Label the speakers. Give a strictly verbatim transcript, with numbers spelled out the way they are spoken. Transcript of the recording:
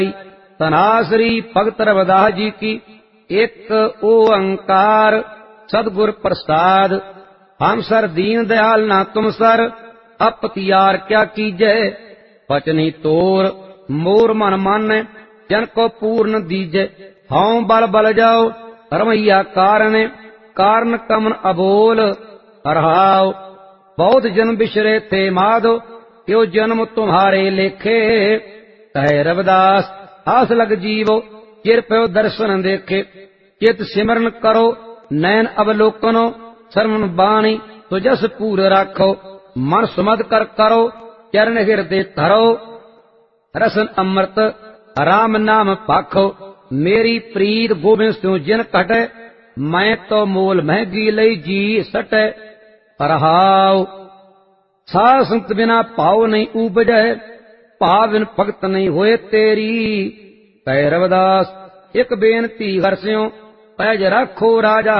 Speaker 1: तनासरी भगत रविदास जी की। एक ओंकार सदगुर प्रसाद, हम सर दीन दयाल ना तुम सर, अपतियार क्या कीजै। बचनी तोर मोर मन मानै, जन को पूर्ण दीजै। हौं बल बल जाओ रमैया कारण, कारण कमन अबोल हरहाओ। बहुत जन्म बिसरे थे माधो, यो जन्म तुम्हारे लेखे। कहे रविदास आस लग जीवो, चिर प्यो दर्शन देखे। चित सिमरन करो नैन अवलोकनो, सरमन बाणी तो जस पूर राखो। मन सुमद कर करो चरण हृदय धरो, रसन अमृत राम नाम पाखो। मेरी प्रीत गोबिंद स्यों जिन कटे, मैं तो मोल महंगी लई जी सटे। रहाओ साध संत बिना पाओ नहीं उपजै, भाव बिन भगत नहीं होए तेरी। कहे रविदास एक बेनती हरस्यों, पैज रखो राजा